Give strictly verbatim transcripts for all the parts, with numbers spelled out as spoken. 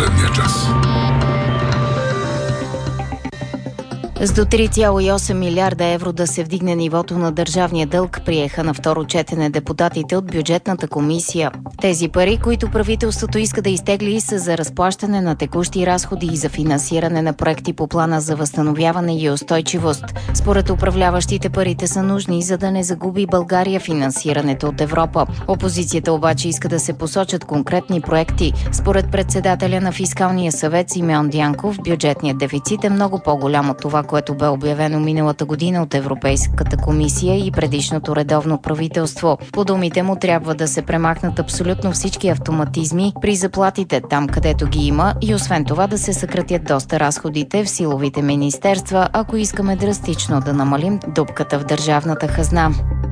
последния час. С до три цяло и осем милиарда евро да се вдигне нивото на държавния дълг, приеха на второ четене депутатите от бюджетната комисия. Тези пари, които правителството иска да изтегли, са за разплащане на текущи разходи и за финансиране на проекти по плана за възстановяване и устойчивост. Според управляващите, парите са нужни, за да не загуби България финансирането от Европа. Опозицията обаче иска да се посочат конкретни проекти. Според председателя на Фискалния съвет Симеон Дянков, бюджетният дефицит е много по-голям от това, което бе обявено миналата година от Европейската комисия и предишното редовно правителство. По думите му, трябва да се премахнат абсолютно всички автоматизми при заплатите там, където ги има, и освен това да се съкратят доста разходите в силовите министерства, ако искаме драстично да намалим дупката в държавната хазна.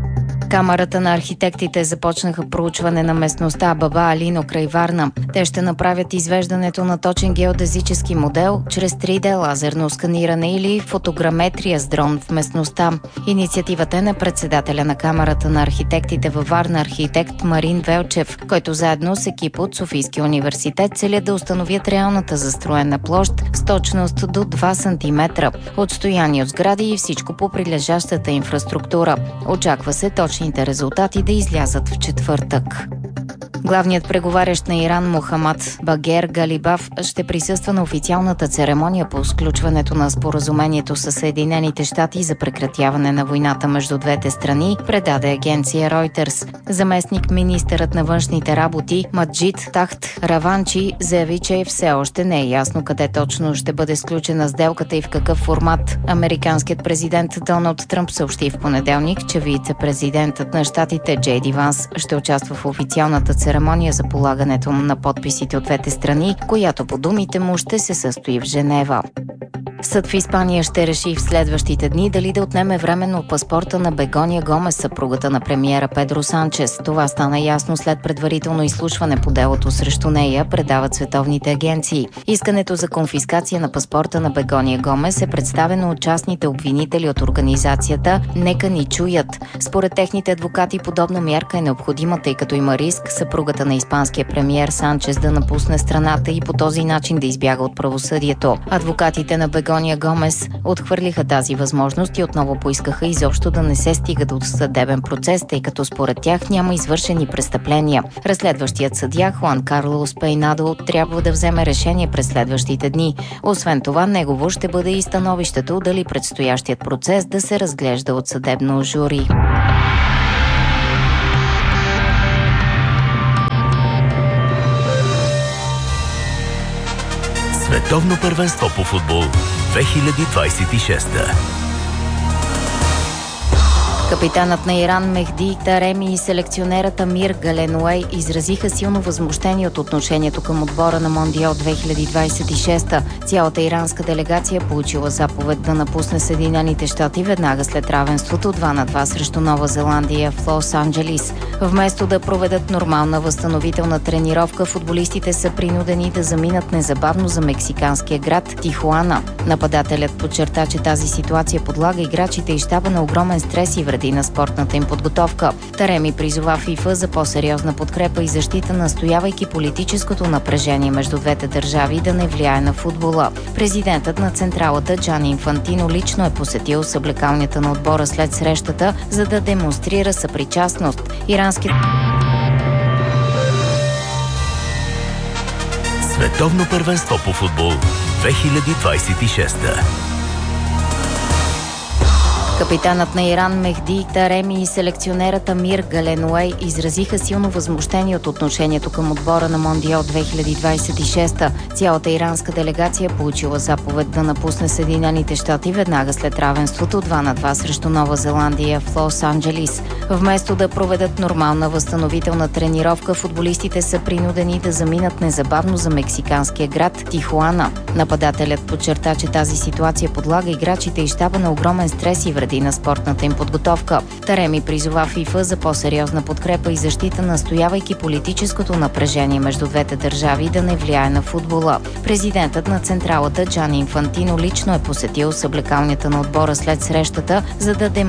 Камарата на архитектите започнаха проучване на местността Баба Алино край Варна. Те ще направят извеждането на точен геодезически модел чрез три Д лазерно сканиране или фотограметрия с дрон в местността. Инициативата е на председателя на Камарата на архитектите във Варна, архитект Марин Велчев, който заедно с екип от Софийския университет целят да установят реалната застроена площ с точност до два сантиметра, отстояние от сгради и всичко по прилежащата инфраструктура. Очаква се точни резултати да излязат в четвъртък. Главният преговарящ на Иран Мохамад Багер Галибаф ще присъства на официалната церемония по сключването на споразумението с Съединените щати за прекратяване на войната между двете страни, предаде агенция Reuters. Заместник министърът на външните работи Маджид Тахт Раванчи заяви, че все още не е ясно къде точно ще бъде сключена сделката и в какъв формат. Американският президент Доналд Тръмп съобщи в понеделник, че вице-президентът на щатите Джей Ди Ванс ще участва в официалната церемония церемония за полагането на подписите от двете страни, която по думите му ще се състои в Женева. Съд в Испания ще реши в следващите дни дали да отнеме временно паспорта на Бегония Гомес, съпругата на премиера Педро Санчес. Това стана ясно след предварително изслушване по делото срещу нея, предават световните агенции. Искането за конфискация на паспорта на Бегония Гомес е представено от частните обвинители от организацията "Нека ни чуят". Според техните адвокати подобна мярка е необходима, тъй като има риск съпругата на испанския премиер Санчес да напусне страната и по този начин да избяга от правосъдието. Адвокатите на Бегония Гомес отхвърлиха тази възможност и отново поискаха изобщо да не се стига до съдебен процес, тъй като според тях няма извършени престъпления. Разследващият съдия Хуан Карлос Пейнадо трябва да вземе решение през следващите дни. Освен това, негово ще бъде и становището дали предстоящият процес да се разглежда от съдебно жури. Световно първенство по футбол две хиляди двадесет и шеста. Капитанът на Иран Мехди Тареми и селекционерът Амир Галенуей изразиха силно възмущение от отношението към отбора на Мондиал две хиляди двадесет и шеста. Цялата иранска делегация получила заповед да напусне Съединените щати веднага след равенството два на два срещу Нова Зеландия в Лос-Анджелис. Вместо да проведат нормална възстановителна тренировка, футболистите са принудени да заминат незабавно за мексиканския град Тихуана. Нападателят подчерта, че тази ситуация подлага играчите и щаба на огромен стрес и вреди на спортната им подготовка. Тареми призова ФИФА за по-сериозна подкрепа и защита, настоявайки политическото напрежение между двете държави да не влияе на футбола. Президентът на централата Джани Инфантино лично е посетил съблекалнята на отбора след срещата, за да демонстрира съпричастност. Ирански... Световно първенство по футбол две хиляди двадесет и шеста. Капитанът на Иран Мехди Тареми и селекционерът Амир Галенуей изразиха силно възмущение от отношението към отбора на Мондиал две хиляди двадесет и шеста. Цялата иранска делегация получила заповед да напусне Съединените щати веднага след равенството два на два срещу Нова Зеландия в Лос-Анджелис. Вместо да проведат нормална възстановителна тренировка, футболистите са принудени да заминат незабавно за мексиканския град Тихуана. Нападателят подчерта, че тази ситуация подлага играчите и щаба на огромен стрес и вреди на спортната им подготовка. Тареми призова ФИФА за по-сериозна подкрепа и защита, настоявайки политическото напрежение между двете държави да не влияе на футбола. Президентът на централата Джани Инфантино лично е посетил съблекалнята на отбора след срещата, за да демонстрира